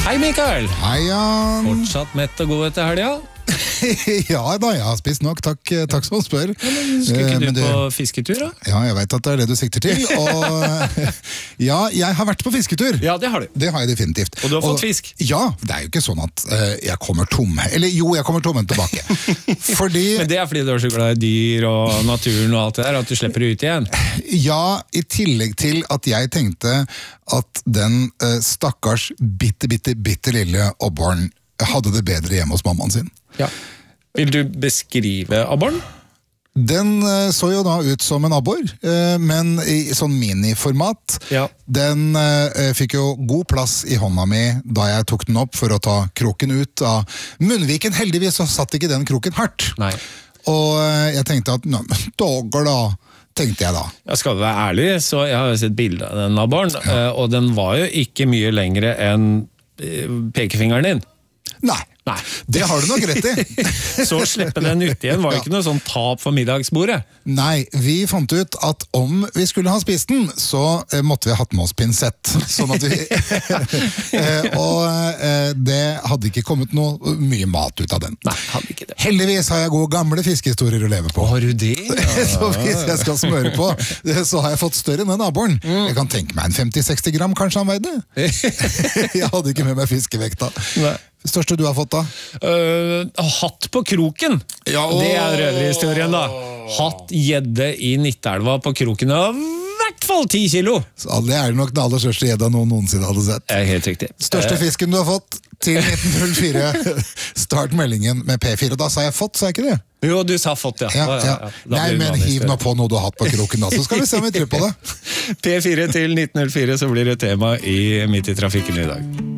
Hei Mikael! Hei, Jan. Fortsatt mett og god etter helga? Ja da, jeg har spist nok, takk som spør. Skulle ikke du på fisketur da? Ja, jeg vet at det er det du sikter til. Og ja, jeg har vært på fisketur. Ja, det har du. Det har jeg definitivt. Og du har fått fisk? Ja, det er jo ikke sånn at jeg kommer tom. Eller jo, jeg kommer tommen tilbake. Fordi... Men det er fordi du er så glad i dyr og naturen og alt det der, at du slipper det ut igjen? Ja, i tillegg til at jeg tenkte at den stakkars bitte lille abboren hadde det bedre hjemme hos mammaen sin. Ja. Vil du beskrive abboren? Den så jo da ut som en abbor, men i sånn miniformat. Ja. Den fikk jo god plass i hånda mi da jeg tok den opp for å ta kroken ut av munnviken. Heldigvis så satt ikke den kroken hardt. Nei. Og jeg tenkte at, dager da, tenkte jeg da. Jeg skal være ærlig, så jeg har jo sett bilder av den abboren, og den var jo ikke mye lengre enn pekefingeren din. Nei. Det har du nok rett i. Så slippe den ut igjen var jo ikke noe sånn tap for middagsbordet. Nei, vi fant ut at om vi skulle ha spist den, så måtte vi ha hatt med oss pinsett. Sånn at vi... og det hadde ikke kommet noe mye mat ut av den. Nei, hadde ikke det. Heldigvis har jeg gode gamle fiskehistorier å leve på. Har du det? Så hvis jeg skal smøre på, så har jeg fått større enn den abboren. Jeg kan tenke meg en 50-60 gram kanskje han veide. Jeg hadde ikke med meg fiskevekta. Nei. Det største du har fått da? Hatt på kroken. Ja, det er røverhistorien da. Hatt gjedde i Nittelva på kroken av i hvert fall 10 kilo. Så det er nok den aller største gjedda noensinne hadde sett. Helt riktig. Største fisken du har fått til 1904. Start meldingen med P4. Da sa jeg fått, sa jeg ikke det? Jo, du sa fått, ja. Ja. Nei, men hiv nå på noe du har hatt på kroken da, så skal vi se om vi tror på det. P4 til 1904, så blir det tema i Midt i trafikken i dag.